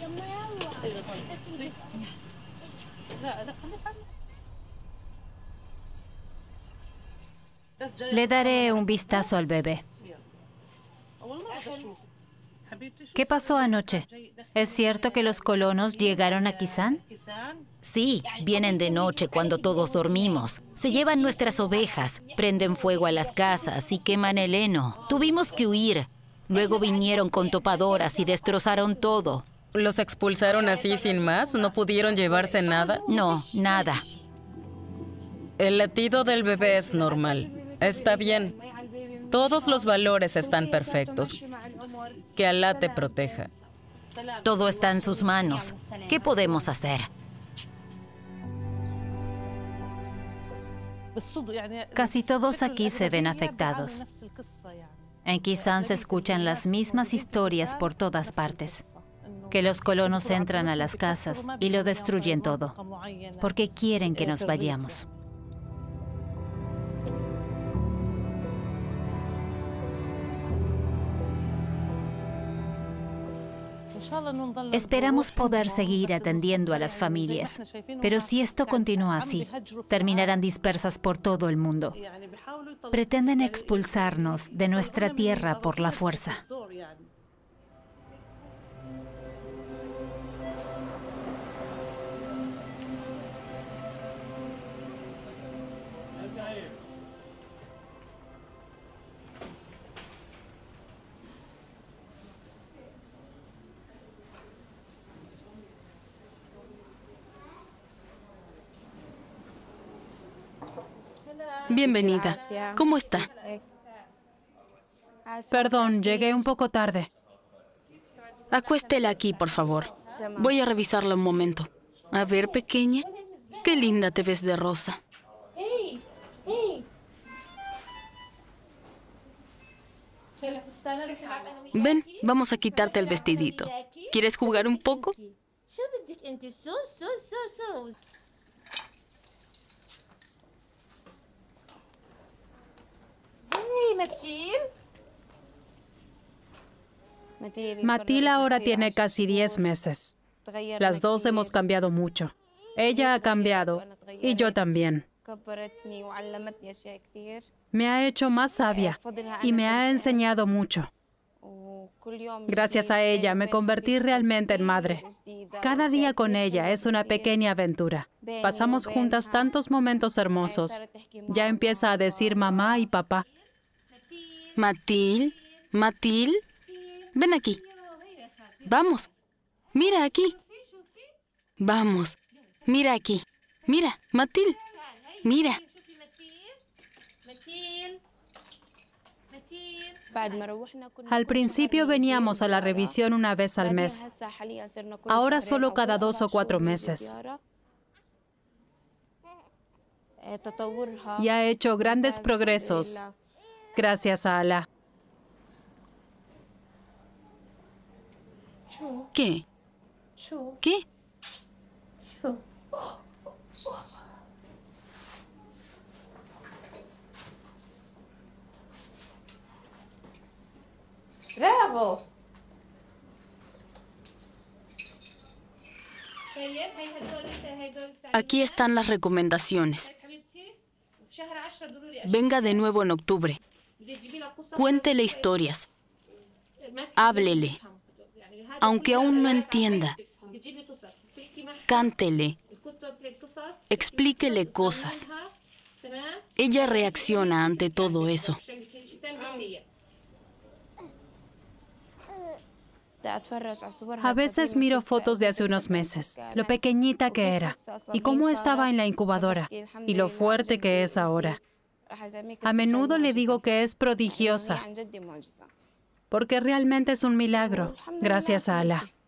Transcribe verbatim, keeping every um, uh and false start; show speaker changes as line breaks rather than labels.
Le daré un vistazo al bebé. ¿Qué pasó anoche? ¿Es cierto que los colonos llegaron a Kizan?
Sí, vienen de noche cuando todos dormimos. Se llevan nuestras ovejas, prenden fuego a las casas y queman el heno. Tuvimos que huir. Luego vinieron con topadoras y destrozaron todo.
¿Los expulsaron así sin más? ¿No pudieron llevarse nada?
No, nada.
El latido del bebé es normal. Está bien. Todos los valores están perfectos. Que Alá te proteja.
Todo está en sus manos. ¿Qué podemos hacer?
Casi todos aquí se ven afectados. En Kizan se escuchan las mismas historias por todas partes. Que los colonos entran a las casas y lo destruyen todo, porque quieren que nos vayamos. Esperamos poder seguir atendiendo a las familias, pero si esto continúa así, terminarán dispersas por todo el mundo. Pretenden expulsarnos de nuestra tierra por la fuerza.
Bienvenida. ¿Cómo está?
Perdón, llegué un poco tarde.
Acuéstela aquí, por favor. Voy a revisarla un momento. A ver, pequeña. Qué linda te ves de rosa. Ven, vamos a quitarte el vestidito. ¿Quieres jugar un poco?
Matil ahora tiene casi diez meses. Las dos hemos cambiado mucho. Ella ha cambiado y yo también. Me ha hecho más sabia y me ha enseñado mucho. Gracias a ella me convertí realmente en madre. Cada día con ella es una pequeña aventura. Pasamos juntas tantos momentos hermosos. Ya empieza a decir mamá y papá.
Matil, Matil, ven aquí. Vamos. Mira aquí. Vamos. Mira aquí. Mira, Matil. Mira.
Al principio veníamos a la revisión una vez al mes. Ahora solo cada dos o cuatro meses. Y ha hecho grandes progresos, gracias a Alá.
¿Qué? ¿Qué?
¡Bravo!
Aquí están las recomendaciones. Venga de nuevo en octubre. Cuéntele historias. Háblele. Aunque aún no entienda, cántele. Explíquele cosas. Ella reacciona ante todo eso.
A veces miro fotos de hace unos meses, lo pequeñita que era, y cómo estaba en la incubadora, y lo fuerte que es ahora. A menudo le digo que es prodigiosa, porque realmente es un milagro, gracias a Alá.